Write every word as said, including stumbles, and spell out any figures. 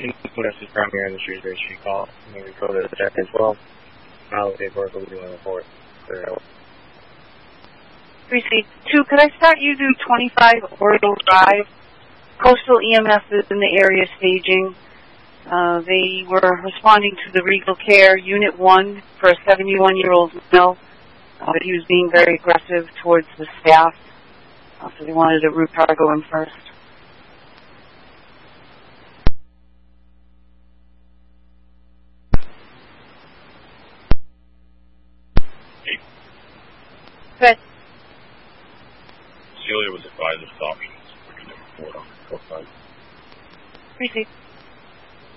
When this is primary on the Shrewsbury Street call, and then we go to the check as well. I'll take work will be doing a report. Precinct two, could I start you to twenty-five Oriole Drive? Coastal E M S is in the area staging. Uh, they were responding to the Regal Care Unit one for a seventy-one-year-old male. Uh, but he was being very aggressive towards the staff, uh, so they wanted to route cargo him first. Good. Celia was advised of options. We can report on both sides. Appreciate